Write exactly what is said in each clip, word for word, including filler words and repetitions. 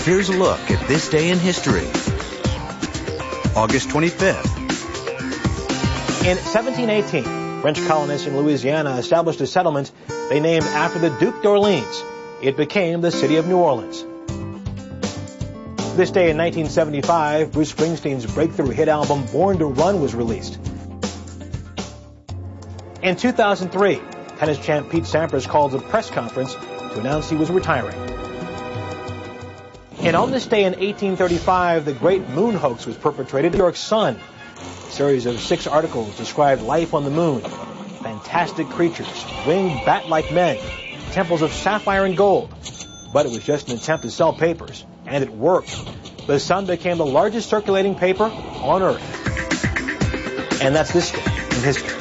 Here's a look at this day in history. August twenty-fifth. In seventeen eighteen, French colonists in Louisiana established a settlement they named after the Duc d'Orleans. It became the city of New Orleans. This day in nineteen seventy-five, Bruce Springsteen's breakthrough hit album Born to Run was released. In two thousand three, tennis champ Pete Sampras called a press conference to announce he was retiring. And on this day in eighteen thirty-five, the great moon hoax was perpetrated in the New York Sun. A series of six articles described life on the moon, fantastic creatures, winged bat-like men, temples of sapphire and gold. But it was just an attempt to sell papers, and it worked. The Sun became the largest circulating paper on Earth. And that's this day in history.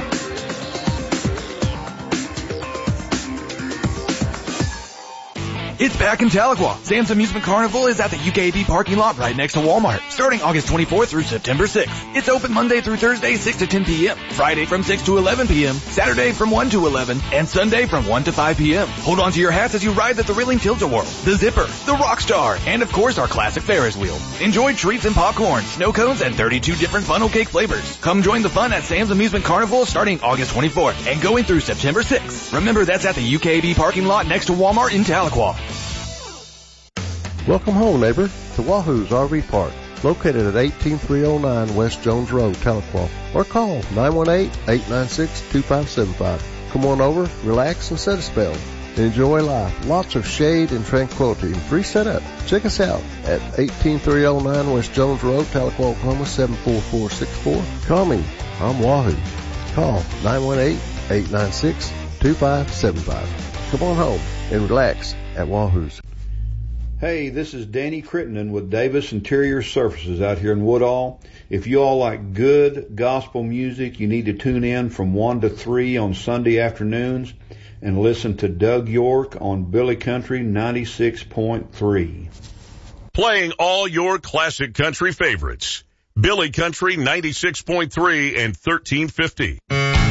It's back in Tahlequah. Sam's Amusement Carnival is at the U K A B parking lot right next to Walmart, starting August twenty-fourth through September sixth. It's open Monday through Thursday, six to ten p.m., Friday from six to eleven p.m., Saturday from one to eleven, and Sunday from one to five p.m. Hold on to your hats as you ride the thrilling Tilt-A-Whirl, the Zipper, the Rockstar, and of course our classic Ferris wheel. Enjoy treats and popcorn, snow cones, and thirty-two different funnel cake flavors. Come join the fun at Sam's Amusement Carnival starting August twenty-fourth and going through September sixth. Remember, that's at the U K A B parking lot next to Walmart in Tahlequah. Welcome home, neighbor, to Wahoo's R V Park, located at eighteen three oh nine West Jones Road, Tahlequah, or call nine one eight, eight nine six, two five seven five. Come on over, relax, and set a spell. Enjoy life. Lots of shade and tranquility and free setup. Check us out at eighteen three oh nine West Jones Road, Tahlequah, Oklahoma, seven four four six four. Call me. I'm Wahoo. Call nine one eight, eight nine six, two five seven five. Come on home and relax at Wahoo's. Hey, this is Danny Crittenden with Davis Interior Surfaces out here in Woodall. If you all like good gospel music, you need to tune in from one to three on Sunday afternoons and listen to Doug York on Billy Country ninety-six point three. Playing all your classic country favorites. Billy Country ninety-six point three and thirteen fifty.